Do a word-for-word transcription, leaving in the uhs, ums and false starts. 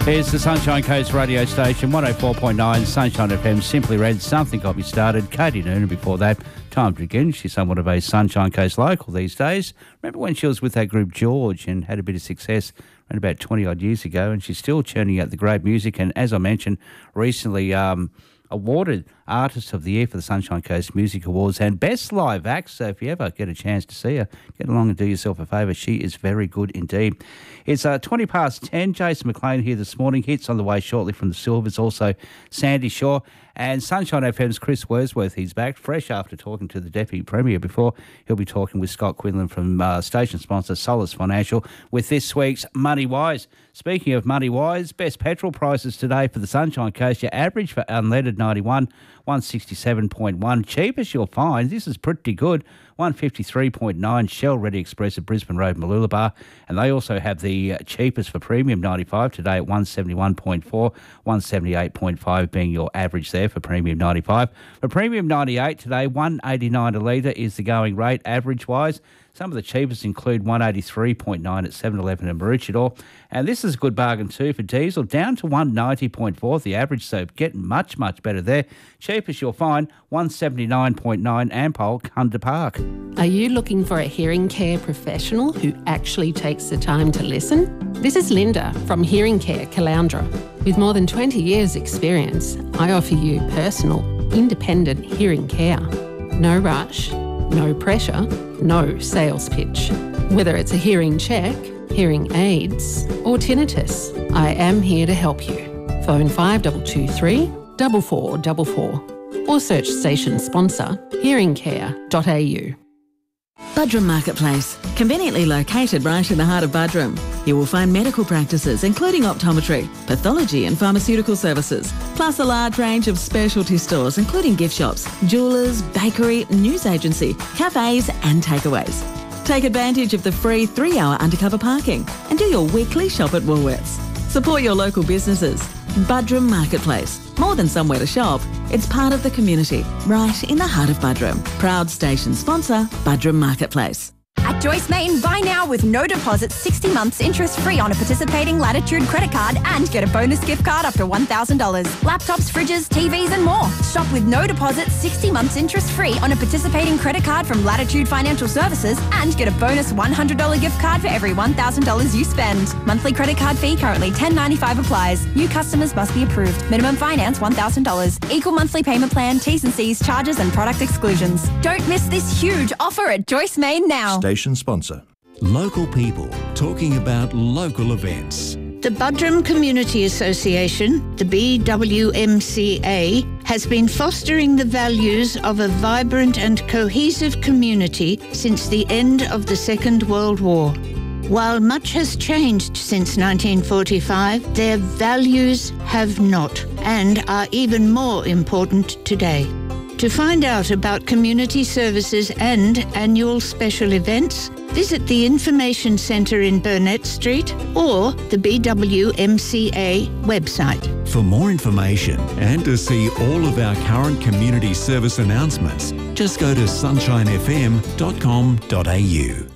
Here's the Sunshine Coast radio station, one oh four point nine, Sunshine F M, Simply Red, Something Got Me Started. Katie Noonan before that, Time to Begin. She's somewhat of a Sunshine Coast local these days. Remember when she was with that group George and had a bit of success around about twenty-odd years ago, and she's still churning out the great music, and as I mentioned, recently um, awarded Artist of the Year for the Sunshine Coast Music Awards and Best Live Act. So if you ever get a chance to see her, get along and do yourself a favour. She is very good indeed. It's uh, twenty past ten. Jason McLean here this morning. Hits on the way shortly from the Silvers. Also Sandy Shaw. And Sunshine F M's Chris Wordsworth, he's back fresh after talking to the Deputy Premier before. He'll be talking with Scott Quinlan from uh, station sponsor Solace Financial with this week's Money Wise. Speaking of Money Wise, best petrol prices today for the Sunshine Coast. Your average for unleaded ninety-one, one sixty-seven point one. Cheapest you'll find, this is pretty good, one fifty-three point nine. Shell Ready Express at Brisbane Road, Mooloolaba. And they also have the cheapest for premium ninety-five today at one seventy-one point four, one seventy-eight point five being your average there for premium ninety-five. For premium ninety-eight today, one eighty-nine a litre is the going rate average-wise. Some of the cheapest include one eighty-three point nine at seven eleven and Maroochydore. And this is a good bargain too for diesel, down to one ninety point four, the average, so getting much, much better there. Cheapest you'll find, one seventy-nine point nine Ampol, Kunda Park. Are you looking for a hearing care professional who actually takes the time to listen? This is Linda from Hearing Care Caloundra. With more than twenty years experience, I offer you personal, independent hearing care. No rush, no pressure, no sales pitch. Whether it's a hearing check, hearing aids or tinnitus, I am here to help you. Phone five two two three, four four four four or search station sponsor hearing care dot a u. Buderim Marketplace, conveniently located right in the heart of Buderim. You will find medical practices including optometry, pathology and pharmaceutical services, plus a large range of specialty stores including gift shops, jewellers, bakery, news agency, cafes and takeaways. Take advantage of the free three-hour undercover parking and do your weekly shop at Woolworths. Support your local businesses. Buderim Marketplace. More than somewhere to shop, it's part of the community, right in the heart of Buderim. Proud station sponsor, Buderim Marketplace. At Joyce Main, buy now with no deposit, sixty months interest-free on a participating Latitude credit card and get a bonus gift card up to one thousand dollars. Laptops, fridges, T Vs and more. Shop with no deposit, sixty months interest-free on a participating credit card from Latitude Financial Services and get a bonus one hundred dollars gift card for every one thousand dollars you spend. Monthly credit card fee currently ten ninety-five applies. New customers must be approved. Minimum finance one thousand dollars. Equal monthly payment plan, T's and C's, charges and product exclusions. Don't miss this huge offer at Joyce Main now. Station sponsor. Local people talking about local events. The Buderim Community Association, the B W M C A, has been fostering the values of a vibrant and cohesive community since the end of the Second World War. While much has changed since nineteen forty-five, their values have not and are even more important today. To find out about community services and annual special events, visit the Information Centre in Burnett Street or the B W M C A website. For more information and to see all of our current community service announcements, just go to sunshine f m dot com dot a u.